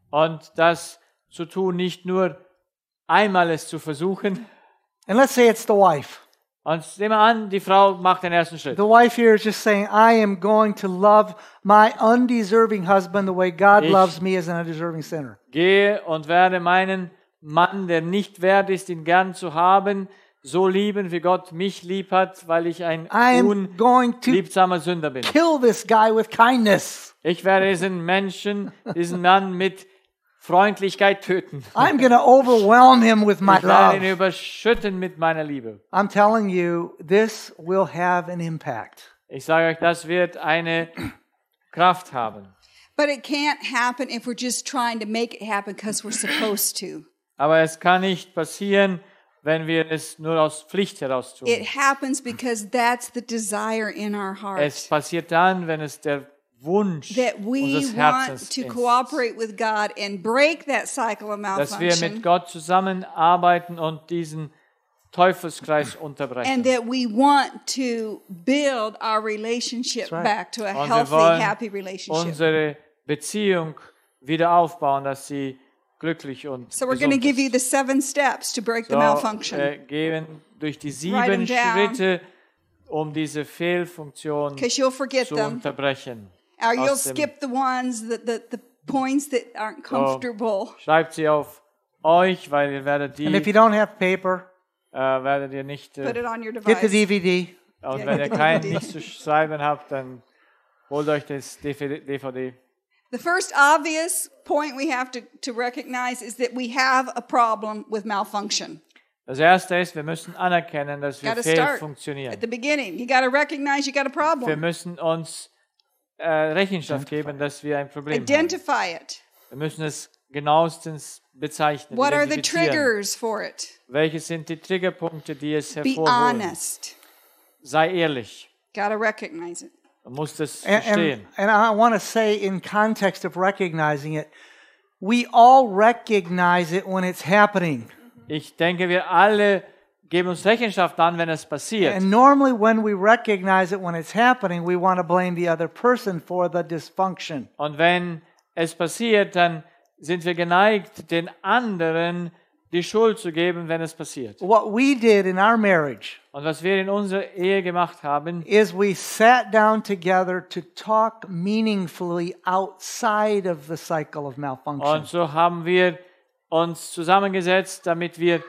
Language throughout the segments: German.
Und das zu tun, nicht nur einmal es zu versuchen. And let's say it's the wife. Und nehmen wir an, die Frau macht den ersten Schritt. The wife here is just saying, I am going to love my undeserving husband the way God loves me as an undeserving sinner. Gehe und werde meinen Mann, der nicht wert ist, ihn gern zu haben, so lieben, wie Gott mich lieb hat, weil ich ein I am going to unliebsamer Sünder bin. kill this guy with kindness. Ich werde diesen Menschen, diesen Mann mit Freundlichkeit töten. I'm going to overwhelm him with my Ich werde ihn love. überschütten mit meiner Liebe. I'm telling you, this will have an impact. Ich sage euch, das wird eine Kraft haben. But it can't happen if we're just trying to make it happen because we're supposed to. Aber es kann nicht passieren, wenn wir es nur aus Pflicht heraus tun. It happens because that's the desire in our Es heart. passiert dann, wenn es der Wunsch That we unseres want Herzens to ist, cooperate with God and break that cycle of dass wir mit malfunction. Gott zusammenarbeiten und diesen Teufelskreis And unterbrechen. that we want to build our relationship That's right. back to a Und wir healthy, wollen happy relationship. unsere Beziehung wieder aufbauen, dass sie glücklich und So we're going to gesund give you ist. the 7 steps to break the So, malfunction. gehen durch die Write 'em 7 down. Schritte, um diese Fehlfunktion Because you'll forget zu them. unterbrechen. Or you'll Aus dem- skip the ones, the points that aren't comfortable. Schreibt sie auf euch, weil ihr werdet And if die you don't have paper, werdet ihr nicht Put it on your get the device. DVD. und Ja, wenn ihr genau, kein die- nichts zu schreiben habt, dann holt euch das DVD. The first obvious point we have to recognize is that we have a problem with malfunction. Das erste ist, wir müssen anerkennen, dass wir Got to start at fehlfunktionieren. the beginning. You got to recognize you got a Wir problem. müssen uns Rechenschaft geben, dass wir ein Problem haben. Identify it. Wir müssen es genauestens bezeichnen, What are the identifizieren. triggers for it? Welche sind die Triggerpunkte, die es Be hervorholen? honest. Sei ehrlich. Got to recognize it. Du musst es And, verstehen. and I want to say, in context of recognizing it, we all recognize it when it's happening. Ich denke, wir alle geben uns Rechenschaft an, wenn es passiert. And normally, when we recognize it when it's happening, we want to blame the other person for the dysfunction. Und wenn es passiert, dann sind wir geneigt, den anderen die Schuld zu geben, wenn es passiert. What we did in our marriage Und was wir in unserer Ehe gemacht haben, is we sat down together to talk meaningfully outside of the cycle of malfunction. und so haben wir uns zusammengesetzt, damit wir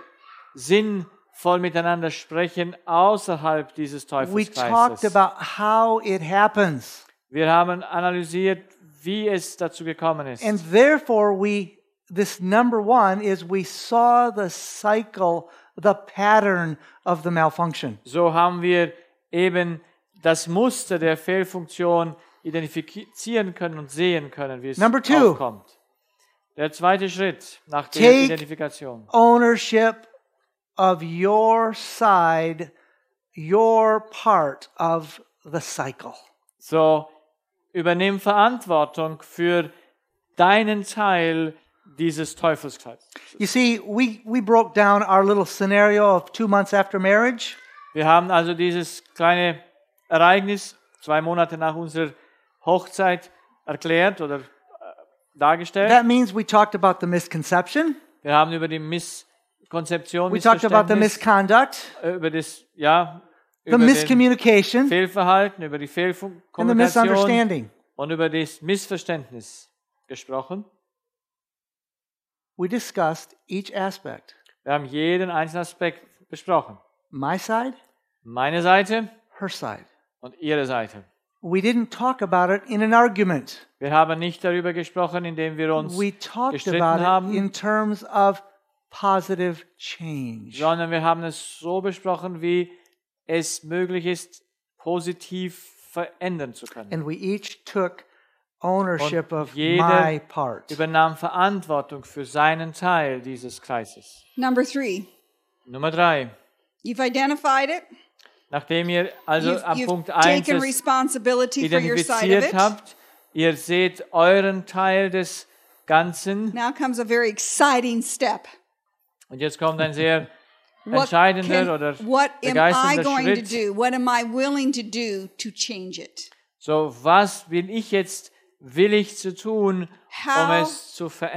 sinnvoll miteinander sprechen, außerhalb dieses We talked Teufelskreises. about how it happens. Wir haben analysiert, wie es dazu gekommen ist. And therefore, this number one is we saw the cycle, the pattern of the malfunction. So haben wir eben das Muster der Fehlfunktion identifizieren können und sehen können, wie es Number two. aufkommt. Der zweite Schritt nach der Take Identifikation. ownership of your side, your part of the cycle. So, übernimm Verantwortung für deinen Teil dieses Teufelskreises. You see, we broke down our little scenario of 2 months after marriage. Wir haben also dieses kleine Ereignis 2 Monate nach unserer Hochzeit erklärt oder dargestellt. That means we talked about the misconception. Wir haben über die Misskonzeption, We talked about the Missverständnis, misconduct, über das, ja, the über den miscommunication, Fehlverhalten, über die and the Fehlkommunikation misunderstanding. und über das Missverständnis gesprochen. We discussed each aspect. Wir haben jeden einzelnen Aspekt besprochen. My side, Meine Seite her side. und ihre Seite. We didn't talk about it in an argument. Wir haben nicht darüber gesprochen, indem wir uns We talked gestritten about it haben, in terms of positive change. sondern wir haben es so besprochen, wie es möglich ist, positiv verändern zu können. And we each took ownership Und of jeder my part. übernahm Verantwortung für seinen Teil dieses Kreises. Number 3, Nummer 3. you've identified it. Nachdem ihr also am You've Punkt 1 taken es responsibility for your side of identifiziert it. habt, ihr seht euren Teil des Ganzen Now comes a very exciting step. und jetzt kommt ein sehr What entscheidender oder what am I begeisternder going to Schritt. do? What am I willing to do to change it? So, was bin ich jetzt willig zu tun, um How es zu verändern?